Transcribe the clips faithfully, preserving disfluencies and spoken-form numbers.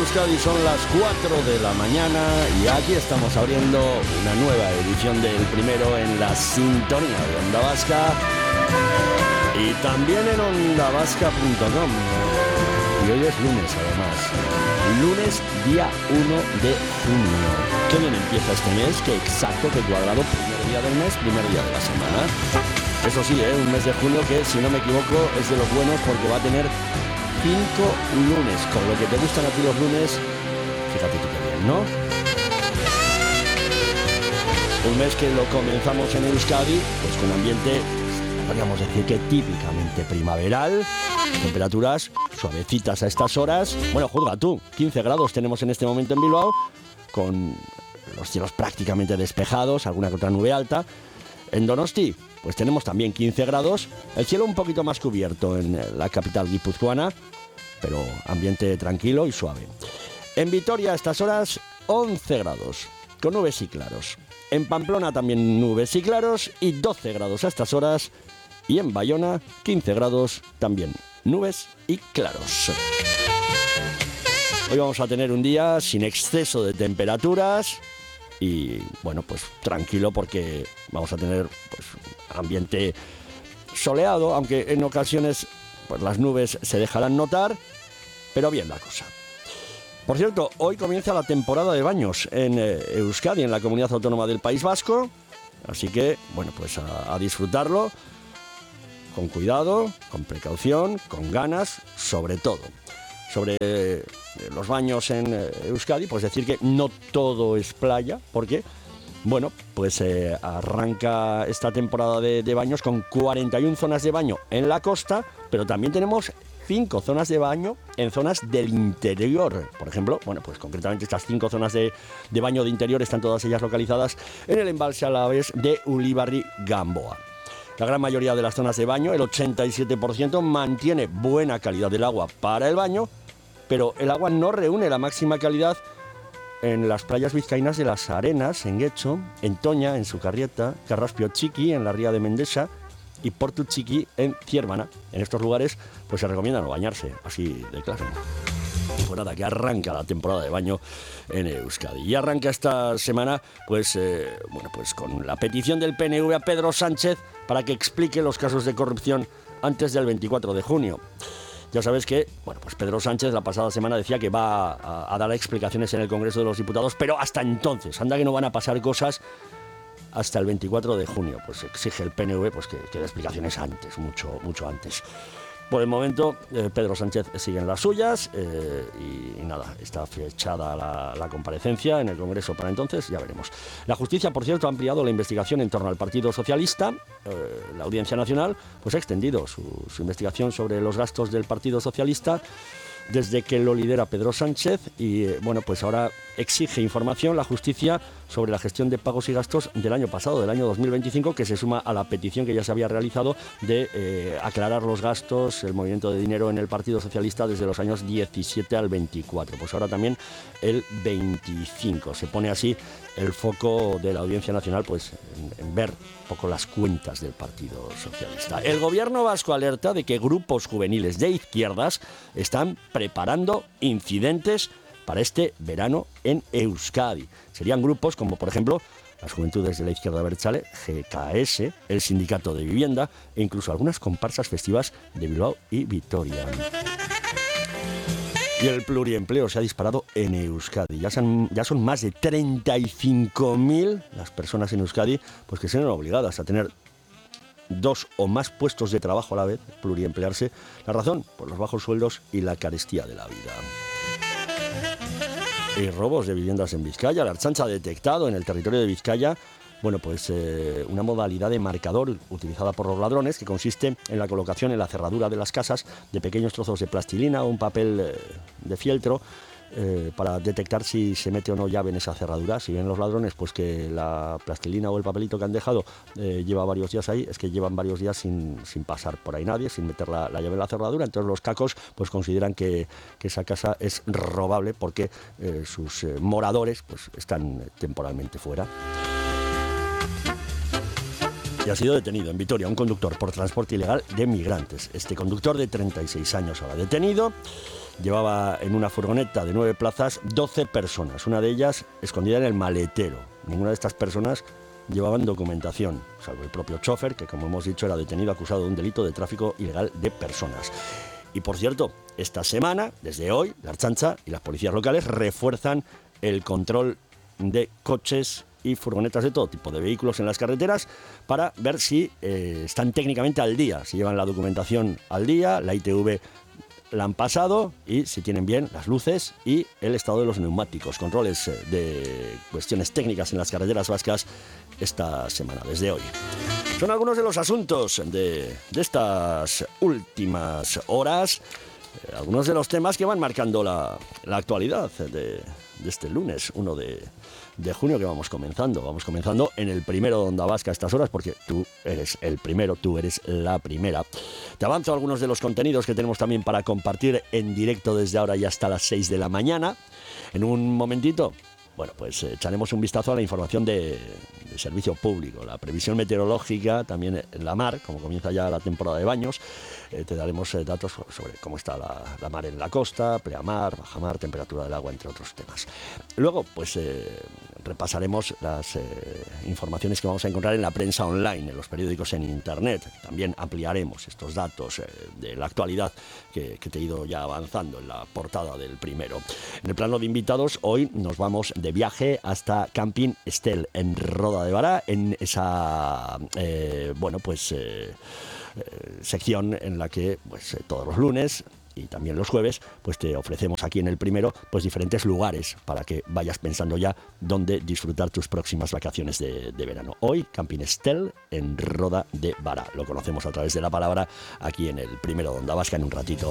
Euskadi, son las cuatro de la mañana y aquí estamos abriendo una nueva edición del Primero en la sintonía de Onda Vasca y también en onda vasca punto com. Y hoy es lunes, además. Lunes, día uno de junio. Qué bien empieza este mes, qué exacto, qué cuadrado. Primer día del mes, primer día de la semana. Eso sí, ¿eh? Un mes de junio que, si no me equivoco, es de los buenos porque va a tener cinco lunes. Con lo que te gustan a ti los lunes, fíjate tú qué bien, ¿no? Un mes que lo comenzamos en Euskadi, pues con ambiente, podríamos decir que típicamente primaveral. Temperaturas suavecitas a estas horas. Bueno, juzga tú, quince grados tenemos en este momento en Bilbao, con los cielos prácticamente despejados, alguna que otra nube alta. En Donosti, pues tenemos también quince grados, el cielo un poquito más cubierto en la capital guipuzcoana, pero ambiente tranquilo y suave. En Vitoria a estas horas once grados, con nubes y claros. En Pamplona también nubes y claros y doce grados a estas horas. Y en Bayona quince grados también, nubes y claros. Hoy vamos a tener un día sin exceso de temperaturas y, bueno, pues tranquilo porque vamos a tener pues, ambiente soleado, aunque en ocasiones pues, las nubes se dejarán notar, pero bien la cosa. Por cierto, hoy comienza la temporada de baños en eh, Euskadi, en la comunidad autónoma del País Vasco, así que, bueno, pues a, a disfrutarlo. Con cuidado, con precaución, con ganas, sobre todo. Sobre eh, los baños en eh, Euskadi, pues decir que no todo es playa, porque, bueno, pues eh, arranca esta temporada de, de baños con cuarenta y una zonas de baño en la costa, pero también tenemos cinco zonas de baño en zonas del interior. Por ejemplo, bueno, pues concretamente estas cinco zonas de, de baño de interior están todas ellas localizadas en el embalse Alavés de Ulibarri-Gamboa. La gran mayoría de las zonas de baño, el ochenta y siete por ciento, mantiene buena calidad del agua para el baño, pero el agua no reúne la máxima calidad en las playas vizcaínas de Las Arenas, en Guecho, en Toña, en Sucarrieta, Carraspio Txiki, en la ría de Mendesa y Portu Txiki, en Ciervana. En estos lugares pues se recomienda no bañarse, así de claro. Temporada que arranca la temporada de baño en Euskadi. Y arranca esta semana, pues, eh, bueno, pues con la petición del P N V a Pedro Sánchez para que explique los casos de corrupción antes del veinticuatro de junio. Ya sabes que, bueno, pues Pedro Sánchez la pasada semana decía que va a, a dar explicaciones en el Congreso de los Diputados, pero hasta entonces, anda que no van a pasar cosas hasta el veinticuatro de junio. Pues exige el P N V pues que, que dé explicaciones antes, mucho, mucho antes. Por el momento, eh, Pedro Sánchez sigue en las suyas eh, y, y nada, está fechada la, la comparecencia en el Congreso para entonces, ya veremos. La justicia, por cierto, ha ampliado la investigación en torno al Partido Socialista. Eh, la Audiencia Nacional pues, ha extendido su, su investigación sobre los gastos del Partido Socialista desde que lo lidera Pedro Sánchez y, eh, bueno, pues ahora exige información la justicia sobre la gestión de pagos y gastos del año pasado, del año dos mil veinticinco, que se suma a la petición que ya se había realizado de eh, aclarar los gastos, el movimiento de dinero en el Partido Socialista desde los años diecisiete al veinticuatro. Pues ahora también el veinticinco. Se pone así el foco de la Audiencia Nacional pues en, en ver un poco las cuentas del Partido Socialista. El gobierno vasco alerta de que grupos juveniles de izquierdas están preparando incidentes para este verano en Euskadi. Serían grupos como, por ejemplo, las Juventudes de la Izquierda Abertzale, G K S, el Sindicato de Vivienda e incluso algunas comparsas festivas de Bilbao y Vitoria. Y el pluriempleo se ha disparado en Euskadi. Ya son, ya son más de treinta y cinco mil las personas en Euskadi pues que se ven obligadas a tener dos o más puestos de trabajo a la vez, pluriemplearse. La razón, por los bajos sueldos y la carestía de la vida. Y robos de viviendas en Vizcaya. La Ertzaintza ha detectado en el territorio de Vizcaya, bueno, pues eh, una modalidad de marcador utilizada por los ladrones que consiste en la colocación en la cerradura de las casas de pequeños trozos de plastilina o un papel eh, de fieltro eh, para detectar si se mete o no llave en esa cerradura. Si ven los ladrones pues que la plastilina o el papelito que han dejado eh, lleva varios días ahí, es que llevan varios días sin, sin pasar por ahí nadie, sin meter la, la llave en la cerradura. Entonces los cacos pues consideran que, que esa casa es robable porque eh, sus eh, moradores pues están temporalmente fuera. Y ha sido detenido en Vitoria un conductor por transporte ilegal de migrantes. Este conductor de treinta y seis años ahora detenido llevaba en una furgoneta de nueve plazas doce personas, una de ellas escondida en el maletero. Ninguna de estas personas llevaban documentación, salvo el propio chofer, que como hemos dicho era detenido acusado de un delito de tráfico ilegal de personas. Y por cierto, esta semana, desde hoy, la Ertzaintza y las policías locales refuerzan el control de coches y furgonetas de todo tipo de vehículos en las carreteras para ver si eh, están técnicamente al día, si llevan la documentación al día, la I T V la han pasado y si tienen bien las luces y el estado de los neumáticos. Controles eh, de cuestiones técnicas en las carreteras vascas esta semana, desde hoy. Son algunos de los asuntos de, de estas últimas horas, eh, algunos de los temas que van marcando la, la actualidad de, de este lunes, uno de, de junio que vamos comenzando. Vamos comenzando en el primero de Onda Vasca a estas horas porque tú eres el primero, tú eres la primera. Te avanzo algunos de los contenidos que tenemos también para compartir en directo desde ahora y hasta las seis de la mañana. En un momentito, bueno, pues echaremos un vistazo a la información de, de servicio público, la previsión meteorológica, también en la mar, como comienza ya la temporada de baños. Eh, te daremos eh, datos sobre cómo está la, la mar en la costa, pleamar, bajamar, temperatura del agua, entre otros temas. Luego, pues eh, repasaremos las eh, informaciones que vamos a encontrar en la prensa online, en los periódicos en internet. También ampliaremos estos datos eh, de la actualidad que, que te he ido ya avanzando en la portada del primero. En el plano de invitados, hoy nos vamos de viaje hasta Camping Estel, en Roda de Bará, en esa, eh, bueno, pues... Eh, Eh, sección en la que pues eh, todos los lunes y también los jueves pues te ofrecemos aquí en el primero pues diferentes lugares para que vayas pensando ya dónde disfrutar tus próximas vacaciones de, de verano. Hoy Camping Estel en Roda de Bará, lo conocemos a través de la palabra aquí en el primero de Onda Vasca en un ratito.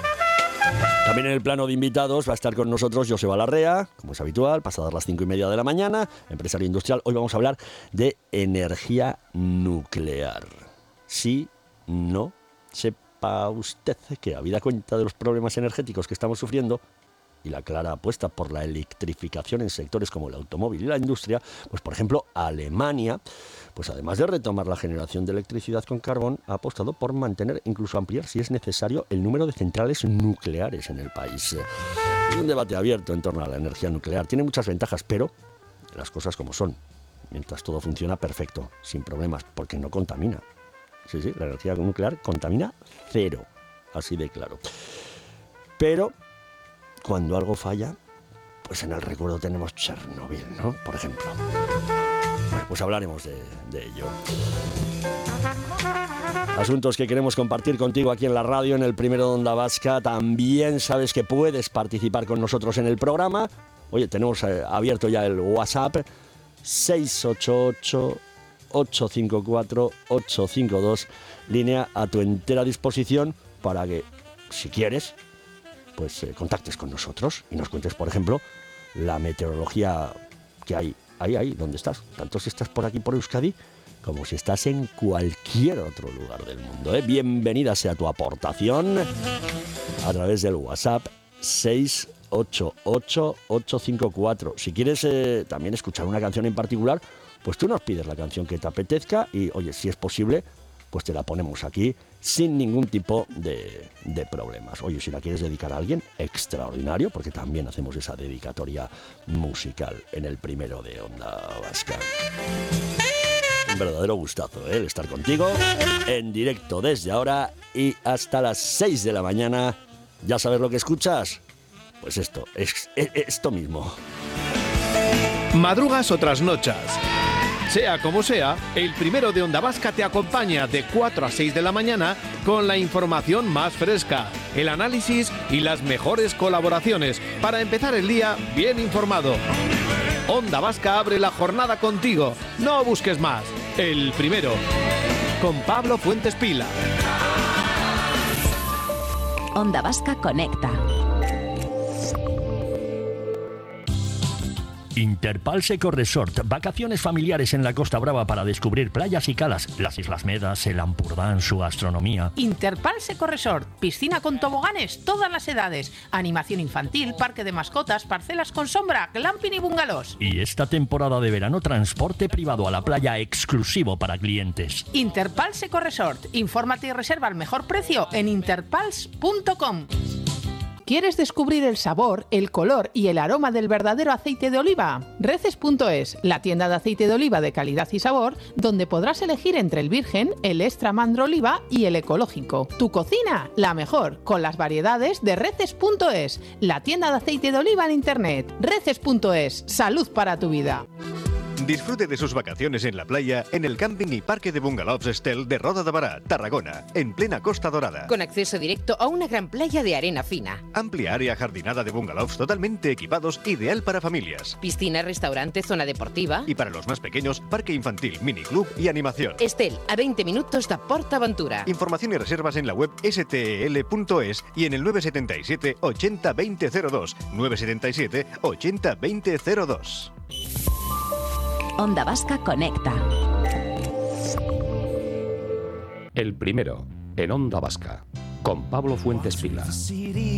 También en el plano de invitados va a estar con nosotros Joseba Larrea, como es habitual, pasadas las cinco y media de la mañana, empresario industrial. Hoy vamos a hablar de energía nuclear. Sí, no, sepa usted que habida cuenta de los problemas energéticos que estamos sufriendo y la clara apuesta por la electrificación en sectores como el automóvil y la industria, pues por ejemplo Alemania, pues además de retomar la generación de electricidad con carbón, ha apostado por mantener, incluso ampliar si es necesario, el número de centrales nucleares en el país. Hay un debate abierto en torno a la energía nuclear, tiene muchas ventajas, pero las cosas como son, mientras todo funciona perfecto, sin problemas, porque no contamina. Sí, sí, la energía nuclear contamina cero, así de claro. Pero cuando algo falla, pues en el recuerdo tenemos Chernobyl, ¿no? Por ejemplo. Bueno, pues hablaremos de, de ello. Asuntos que queremos compartir contigo aquí en la radio, en el primero de Onda Vasca. También sabes que puedes participar con nosotros en el programa. Oye, tenemos eh, abierto ya el WhatsApp seis ocho ocho, ocho cinco cuatro, ocho cinco dos, línea a tu entera disposición para que, si quieres, pues eh, contactes con nosotros y nos cuentes, por ejemplo, la meteorología que hay ahí, ahí, donde estás. Tanto si estás por aquí, por Euskadi, como si estás en cualquier otro lugar del mundo, ¿eh? Bienvenida sea tu aportación a través del WhatsApp seis ocho ocho, ocho cinco cuatro. Si quieres eh, también escuchar una canción en particular, pues tú nos pides la canción que te apetezca y, oye, si es posible, pues te la ponemos aquí sin ningún tipo de, de problemas. Oye, si la quieres dedicar a alguien, extraordinario, porque también hacemos esa dedicatoria musical en el primero de Onda Vasca. Un verdadero gustazo, ¿eh? El estar contigo en directo desde ahora y hasta las seis de la mañana. ¿Ya sabes lo que escuchas? Pues esto, es, es esto mismo. Madrugas o trasnochas. Sea como sea, el primero de Onda Vasca te acompaña de cuatro a seis de la mañana con la información más fresca, el análisis y las mejores colaboraciones para empezar el día bien informado. Onda Vasca abre la jornada contigo. No busques más. El primero. Con Pablo Fuentes Pila. Onda Vasca conecta. Interpals Eco Resort, vacaciones familiares en la Costa Brava para descubrir playas y calas, las Islas Medas, el Ampurdán, su gastronomía. Interpals Eco Resort, piscina con toboganes, todas las edades, animación infantil, parque de mascotas, parcelas con sombra, glamping y bungalows. Y esta temporada de verano, transporte privado a la playa exclusivo para clientes. Interpals Eco Resort, infórmate y reserva al mejor precio en interpals punto com. ¿Quieres descubrir el sabor, el color y el aroma del verdadero aceite de oliva? Reces punto es, la tienda de aceite de oliva de calidad y sabor, donde podrás elegir entre el virgen, el extra mandro oliva y el ecológico. Tu cocina, la mejor, con las variedades de Reces punto es, la tienda de aceite de oliva en internet. Reces punto es, salud para tu vida. Disfrute de sus vacaciones en la playa en el camping y parque de bungalows Estel de Roda de Bará, Tarragona, en plena Costa Dorada. Con acceso directo a una gran playa de arena fina. Amplia área jardinada de bungalows totalmente equipados, ideal para familias. Piscina, restaurante, zona deportiva. Y para los más pequeños, parque infantil, miniclub y animación. Estel, a veinte minutos de PortAventura. Información y reservas en la web ese te ele punto es y en el nueve setenta y siete ochenta veinte cero dos. nueve setenta y siete ochenta veinte cero dos. Onda Vasca Conecta. El primero, en Onda Vasca, con Pablo Fuentes Pila.